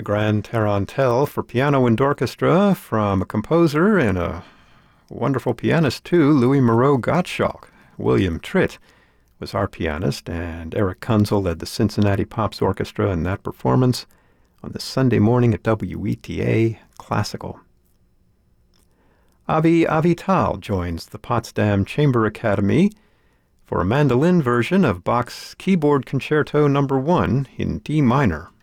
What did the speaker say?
The Grand Tarantelle for piano and orchestra from a composer and a wonderful pianist too, Louis Moreau Gottschalk. William Tritt was our pianist, and Eric Kunzel led the Cincinnati Pops Orchestra in that performance on the Sunday morning at WETA Classical. Avi Avital joins the Potsdam Chamber Academy for a mandolin version of Bach's Keyboard Concerto No. 1 in D minor.